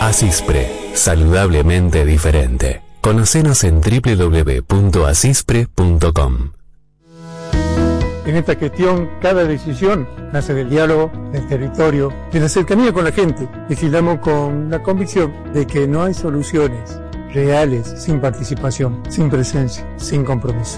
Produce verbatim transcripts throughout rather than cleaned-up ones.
Asispre, saludablemente diferente. Conocenos en doble u doble u doble u punto asispre punto com. En esta gestión, cada decisión nace del diálogo, del territorio, de la cercanía con la gente. Legislamos con la convicción de que no hay soluciones reales sin participación, sin presencia, sin compromiso.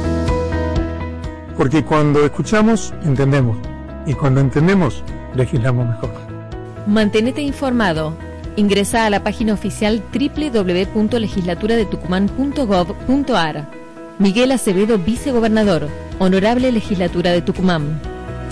Porque cuando escuchamos, entendemos. Y cuando entendemos, legislamos mejor. Mantenete informado. Ingresa a la página oficial doble u doble u doble u punto legislatura de tucumán punto gov punto ar. Miguel Acevedo, vicegobernador. Honorable Legislatura de Tucumán.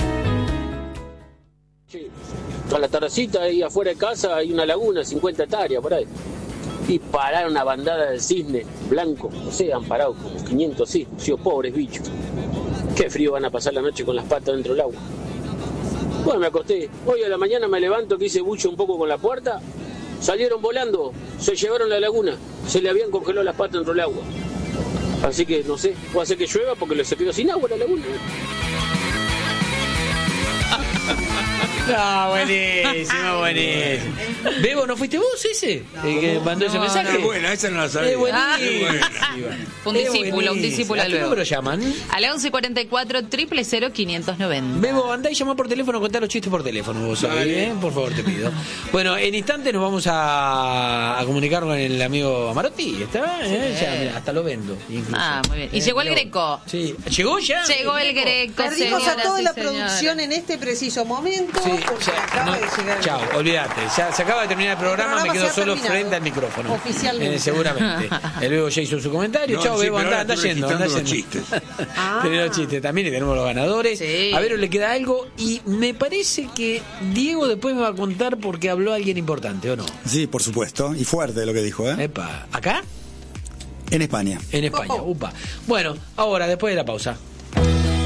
Sí. A la tardecita, ahí afuera de casa, hay una laguna, cincuenta hectáreas por ahí. Y pararon una bandada de cisne blanco. No sé, han parado como quinientos cisnes. Sí, pobres bichos. Qué frío van a pasar la noche con las patas dentro del agua. Bueno, me acosté. Hoy a la mañana me levanto, que hice bucho un poco con la puerta. Salieron volando, se llevaron la laguna. Se le habían congelado las patas dentro del agua. Así que, no sé, puede hacer que llueva porque se quedó sin agua la laguna. No, buenísimo, buenísimo. Bebo, ¿no fuiste vos ese? No, el que mandó no, ese mensaje. Es buena, esa no la sabía. Es buenísima. Ah, un discípulo, un discípulo ¿A qué número llaman? Al once cuarenta y cuatro, cero cero cero, quinientos noventa. Bebo, andá y llamá por teléfono, contá los chistes por teléfono. Vos sabés, ¿eh? Por favor, te pido. Bueno, en instantes nos vamos a, a comunicar con el amigo Amarotti. ¿Está? Sí. ¿Eh? Ya, mira, hasta lo vendo. Incluso. Ah, muy bien. Y ¿Eh? llegó el Greco. Sí. ¿Llegó ya? Llegó el Greco. Perdimos a toda la señoras y producción en este preciso momento. Sí, porque ya, acaba no, de llegar. chao, olvídate. Ya se acaba de terminar el programa, El programa me quedo se ha solo terminado. frente al micrófono. Oficialmente. Eh, seguramente. El Bebo ya hizo su comentario. No, chao, sí, Bebo, pero anda, ahora anda estoy yendo, anda registrando yendo. los chistes. Ah. Tenemos los chistes también y tenemos los ganadores. Sí. A ver, le queda algo y me parece que Diego después me va a contar porque habló alguien importante, ¿o no? Sí, por supuesto. Y fuerte lo que dijo, ¿eh? Epa, ¿acá? En España. En España, upa. Bueno, ahora, después de la pausa.